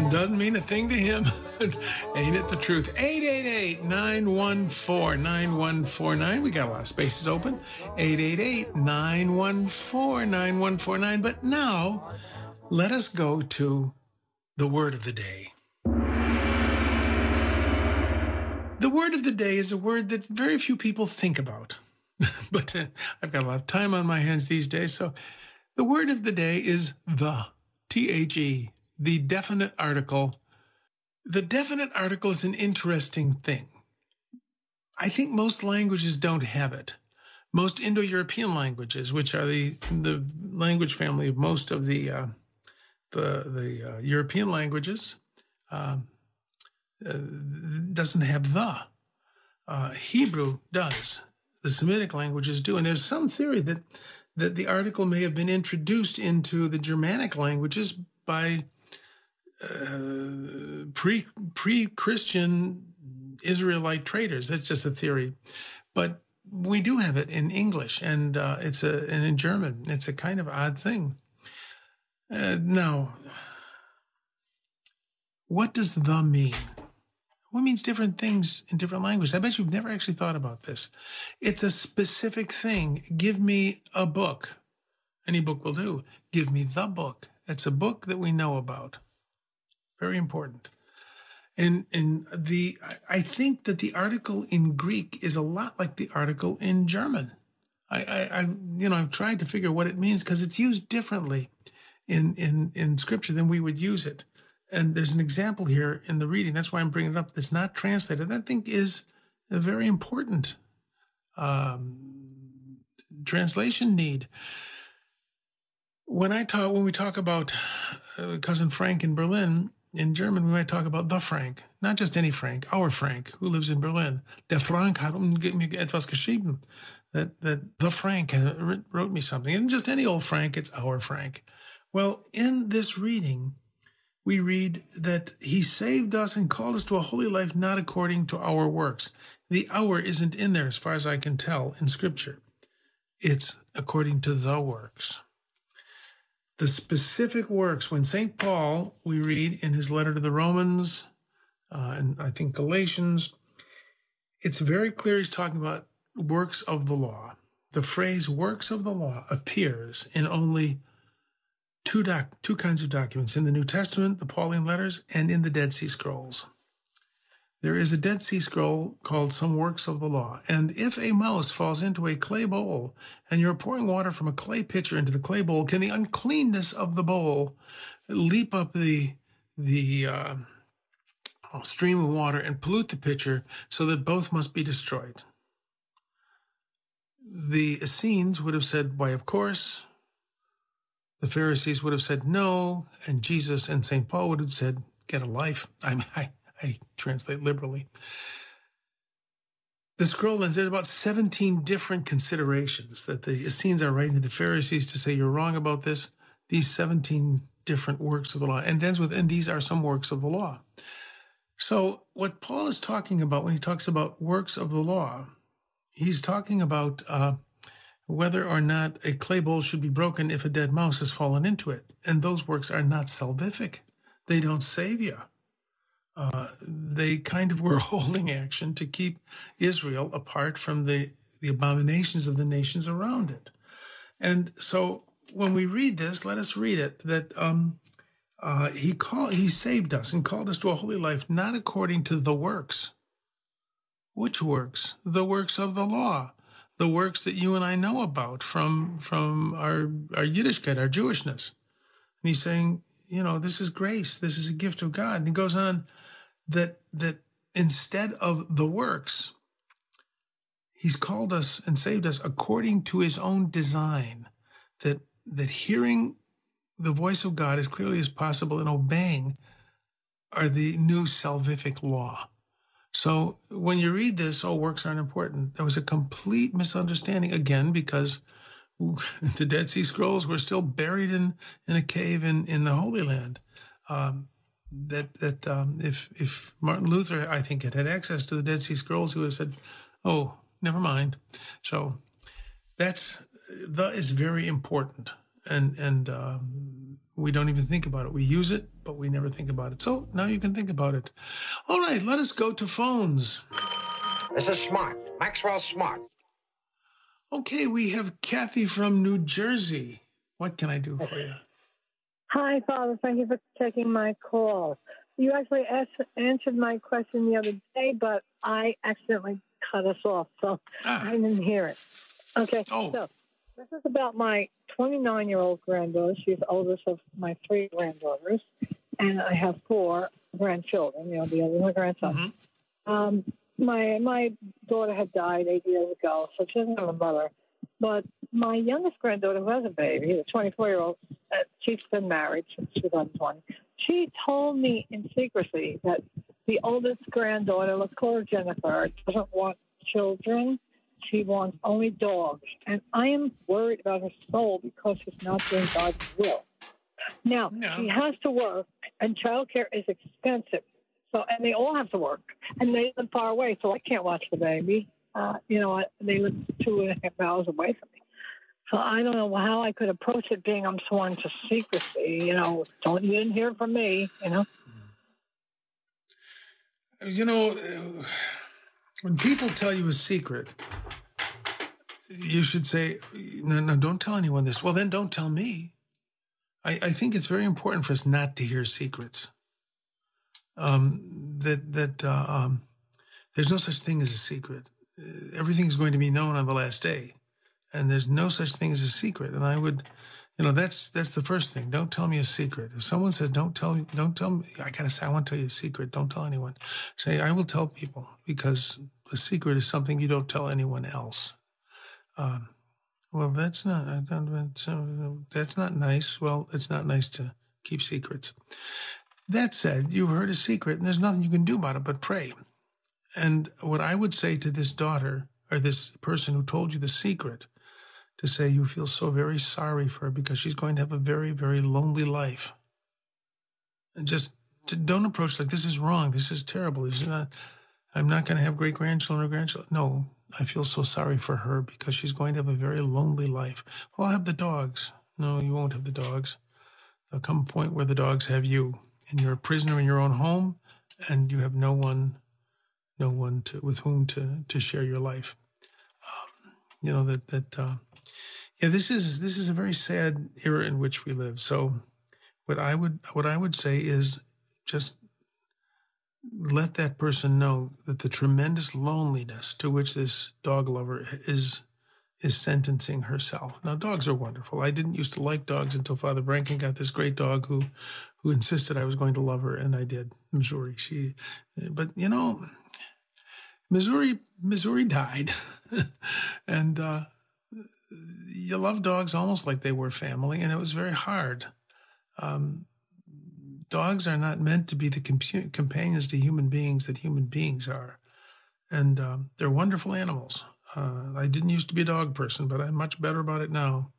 Doesn't mean a thing to him. Ain't it the truth? 888-914-9149. We got a lot of spaces open. 888-914-9149. But now, let us go to the word of the day. The word of the day is a word that very few people think about. But I've got a lot of time on my hands these days. So the word of the day is the, T-H-E, the definite article. The definite article is an interesting thing. I think most languages don't have it. Most Indo-European languages, which are the language family of most of the European languages, doesn't have the. Hebrew does. The Semitic languages do. And there's some theory that the article may have been introduced into the Germanic languages by pre-Christian Israelite traders. That's just a theory. But we do have it in English, and and in German. It's a kind of odd thing. Now, what does the mean? Well, it means different things in different languages. I bet you've never actually thought about this. It's a specific thing. Give me a book. Any book will do. Give me the book. It's a book that we know about. Very important. And I think that the article in Greek is a lot like the article in German. I've tried to figure what it means because it's used differently in Scripture than we would use it. And there's an example here in the reading. That's why I'm bringing it up. It's not translated. That I think is a very important translation need. When we talk about cousin Frank in Berlin, in German, we might talk about the Frank, not just any Frank, our Frank, who lives in Berlin. Der Frank hat mir etwas geschrieben. That the Frank wrote me something. And just any old Frank, it's our Frank. Well, in this reading, we read that he saved us and called us to a holy life, not according to our works. The our isn't in there, as far as I can tell, in Scripture. It's according to the works. The specific works, when St. Paul, we read in his letter to the Romans, and I think Galatians, it's very clear he's talking about works of the law. The phrase works of the law appears in only two kinds of documents, in the New Testament, the Pauline letters, and in the Dead Sea Scrolls. There is a Dead Sea Scroll called Some Works of the Law. And if a mouse falls into a clay bowl and you're pouring water from a clay pitcher into the clay bowl, can the uncleanness of the bowl leap up the stream of water and pollute the pitcher so that both must be destroyed? The Essenes would have said, why, of course. The Pharisees would have said no, and Jesus and St. Paul would have said, get a life. I translate liberally. The scroll, there's about 17 different considerations that the Essenes are writing to the Pharisees to say, you're wrong about this. These 17 different works of the law. And it ends with, and these are some works of the law. So what Paul is talking about when he talks about works of the law, he's talking about whether or not a clay bowl should be broken if a dead mouse has fallen into it. And those works are not salvific. They don't save you. They kind of were holding action to keep Israel apart from the abominations of the nations around it. And so when we read this, let us read it, that he saved us and called us to a holy life, not according to the works. Which works? The works of the law. The works that you and I know about from our Yiddishkeit, our Jewishness. And he's saying, this is grace. This is a gift of God. And he goes on that instead of the works, he's called us and saved us according to his own design, that hearing the voice of God as clearly as possible and obeying are the new salvific law. So when you read this, works aren't important. There was a complete misunderstanding, again, because the Dead Sea Scrolls were still buried in a cave in the Holy Land. If Martin Luther, I think, had access to the Dead Sea Scrolls, he would have said, oh, never mind. So is very important. And We don't even think about it. We use it, but we never think about it. So now you can think about it. All right, let us go to phones. This is Smart. Maxwell Smart. Okay, we have Kathy from New Jersey. What can I do for you? Hi, Father. Thank you for taking my call. You actually answered my question the other day, but I accidentally cut us off, so I didn't hear it. Okay, So this is about my 29-year-old granddaughter. She's the oldest of my 3 granddaughters, and I have 4 grandchildren. The others are grandsons. My daughter had died 8 years ago, so she doesn't have a mother. But my youngest granddaughter, who has a baby, the 24-year-old, she's been married since 2020. She told me in secrecy that the oldest granddaughter, let's call her Jennifer, doesn't want children. She wants only dogs. And I am worried about her soul because she's not doing God's will. Now, she has to work, and childcare is expensive. So, and they all have to work, and they live far away, so I can't watch the baby. They live 2.5 hours away from me. So I don't know how I could approach it being I'm sworn to secrecy. You didn't hear from me, When people tell you a secret, you should say, no, don't tell anyone this. Well, then don't tell me. I think it's very important for us not to hear secrets. There's no such thing as a secret. Everything is going to be known on the last day, and there's no such thing as a secret. And I would, that's the first thing. Don't tell me a secret. If someone says, don't tell me, I gotta say, I want to tell you a secret. Don't tell anyone. Say, I will tell people, because a secret is something you don't tell anyone else. Well, that's not nice. Well, it's not nice to keep secrets. That said, you've heard a secret, and there's nothing you can do about it but pray. And what I would say to this daughter, or this person who told you the secret, to say you feel so very sorry for her because she's going to have a very, very lonely life. And just don't approach like, this is wrong, this is terrible, I'm not going to have great-grandchildren or grandchildren. No, I feel so sorry for her because she's going to have a very lonely life. Well, I'll have the dogs. No, you won't have the dogs. There'll come a point where the dogs have you, and you're a prisoner in your own home, and you have no one with whom to share your life. This is a very sad era in which we live. So what I would say is just let that person know that the tremendous loneliness to which this dog lover is sentencing herself. Now, dogs are wonderful. I didn't used to like dogs until Father Branken got this great dog who insisted I was going to love her, and I did. Missouri. Missouri died, and you love dogs almost like they were family, and it was very hard. Dogs are not meant to be the companions to human beings that human beings are, and they're wonderful animals. I didn't used to be a dog person, but I'm much better about it now.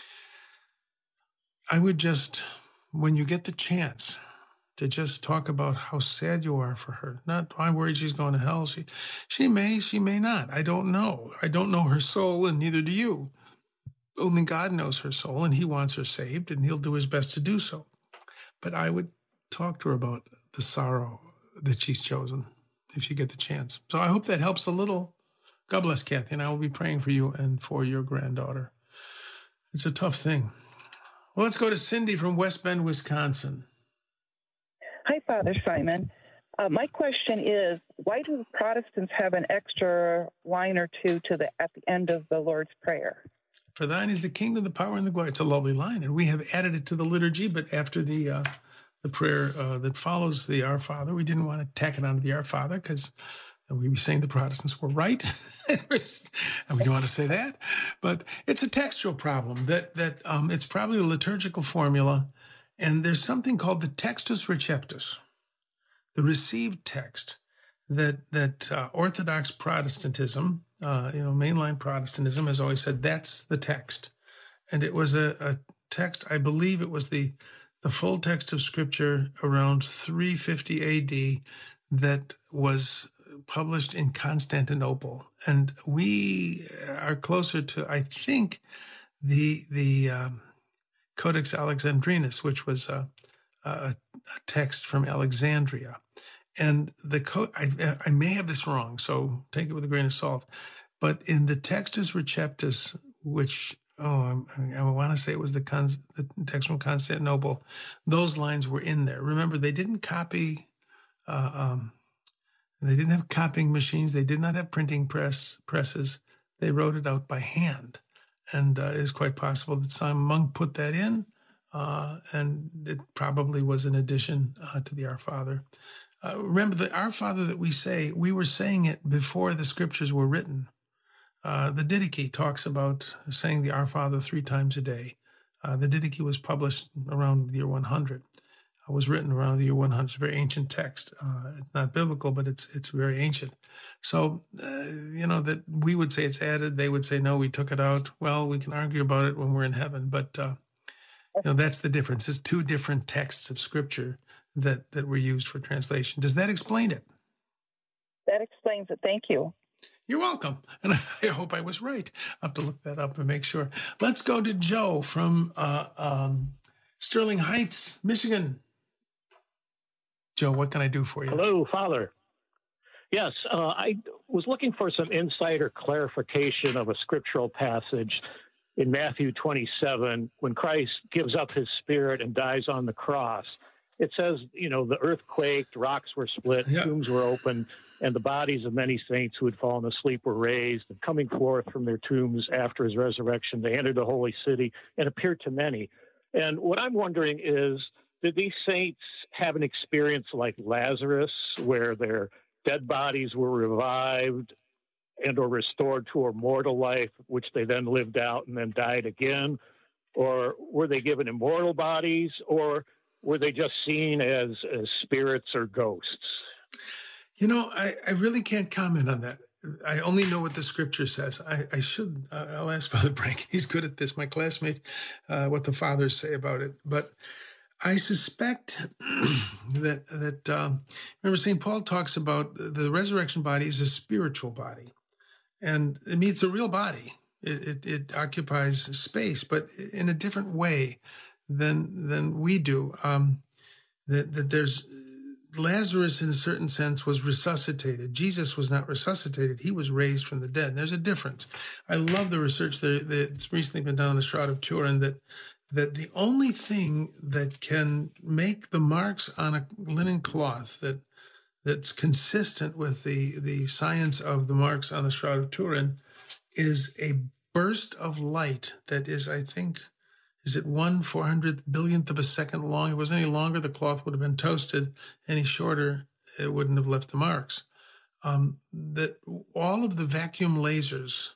I would just, when you get the chance, to just talk about how sad you are for her. Not, I'm worried she's going to hell. She may not. I don't know. I don't know her soul, and neither do you. Only God knows her soul, and he wants her saved, and he'll do his best to do so. But I would talk to her about the sorrow that she's chosen, if you get the chance. So I hope that helps a little. God bless, Kathy, and I will be praying for you and for your granddaughter. It's a tough thing. Well, let's go to Cindy from West Bend, Wisconsin. Hi, Father Simon. My question is, why do Protestants have an extra line or two at the end of the Lord's Prayer? For thine is the kingdom, the power, and the glory. It's a lovely line, and we have added it to the liturgy, but after the prayer that follows the Our Father, we didn't want to tack it onto the Our Father because we'd be saying the Protestants were right, and we don't want to say that. But it's a textual problem that it's probably a liturgical formula. And there's something called the textus receptus, the received text, that Orthodox Protestantism, mainline Protestantism has always said that's the text. And it was a text, I believe it was the full text of Scripture around 350 AD that was published in Constantinople. And we are closer to, I think, the Codex Alexandrinus, which was a text from Alexandria. And I may have this wrong, so take it with a grain of salt. But in the Textus Receptus, which, I want to say it was the text from Constantinople, those lines were in there. Remember, they didn't copy, they didn't have copying machines. They did not have printing presses. They wrote it out by hand. And it is quite possible that Simon Monk put that in, and it probably was an addition to the Our Father. Remember, the Our Father that we say, we were saying it before the scriptures were written. The Didache talks about saying the Our Father 3 times a day. The Didache was published around the year 100. Was written around the year 100. It's a very ancient text. It's not biblical, but it's very ancient. So, that we would say it's added. They would say, no, we took it out. Well, we can argue about it when we're in heaven. But, that's the difference. It's 2 different texts of Scripture that were used for translation. Does that explain it? That explains it. Thank you. You're welcome. And I hope I was right. I'll have to look that up and make sure. Let's go to Joe from Sterling Heights, Michigan. Joe, what can I do for you? Hello, Father. Yes, I was looking for some insight or clarification of a scriptural passage in Matthew 27 when Christ gives up his spirit and dies on the cross. It says, the earth quaked, rocks were split, tombs were opened, and the bodies of many saints who had fallen asleep were raised. And coming forth from their tombs after his resurrection, they entered the holy city and appeared to many. And what I'm wondering is, did these saints have an experience like Lazarus, where their dead bodies were revived and or restored to a mortal life, which they then lived out and then died again? Or were they given immortal bodies, or were they just seen as spirits or ghosts? I really can't comment on that. I only know what the scripture says. I'll ask Father Brank. He's good at this, my classmate, what the fathers say about it. But I suspect that remember, St. Paul talks about the resurrection body is a spiritual body. And I mean, it's a real body. It occupies space, but in a different way than we do. That there's Lazarus, in a certain sense, was resuscitated. Jesus was not resuscitated. He was raised from the dead. And there's a difference. I love the research that's recently been done on the Shroud of Turin, that the only thing that can make the marks on a linen cloth that's consistent with the science of the marks on the Shroud of Turin is a burst of light that is, I think, is it 1/400 billionth of a second long? If it was any longer, the cloth would have been toasted. Any shorter, it wouldn't have left the marks. That all of the vacuum lasers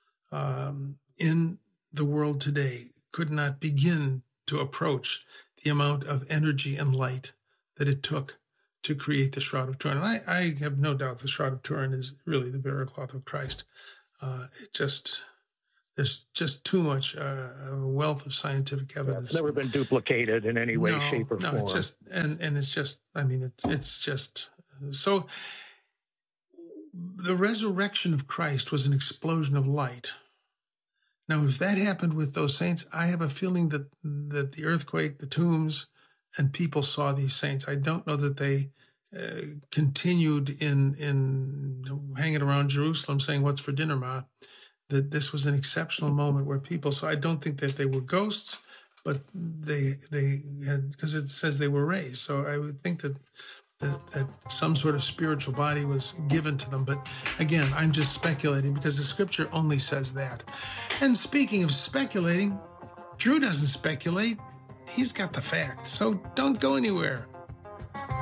in the world today could not begin to approach the amount of energy and light that it took to create the Shroud of Turin. And I have no doubt the Shroud of Turin is really the burial cloth of Christ. There's just too much a wealth of scientific evidence. It's never been duplicated in any way, shape, or form. It's just, and it's just, I mean, it's just, so the resurrection of Christ was an explosion of light. Now, if that happened with those saints, I have a feeling that the earthquake, the tombs, and people saw these saints. I don't know that they continued in hanging around Jerusalem saying, "What's for dinner, Ma?" That this was an exceptional moment where people saw. I don't think that they were ghosts, but they had, because it says they were raised. So I would think that some sort of spiritual body was given to them. But again, I'm just speculating because the scripture only says that. And speaking of speculating, Drew doesn't speculate. He's got the facts. So don't go anywhere.